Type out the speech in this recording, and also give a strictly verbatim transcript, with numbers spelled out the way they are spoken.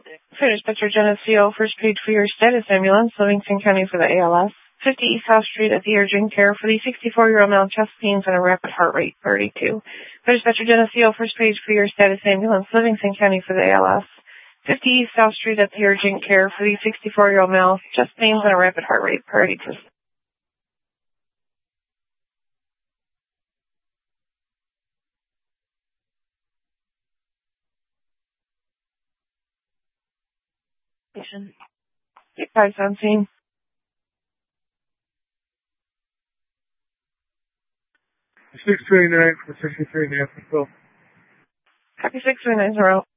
Fire Dispatcher Geneseo, first page for your status ambulance, Livingston County for the A L S. fifty East South Street at the urgent care for the sixty-four-year-old male, chest pains and a rapid heart rate, thirty-two. Fire Dispatcher Geneseo, first page for your status ambulance, Livingston County for the A L S. fifty East South Street at the urgent care for the sixty-four-year-old male, chest pains and a rapid heart rate, priority two. Guys on scene. six three nine for sixty-three Nashville. Copy six three nine zero.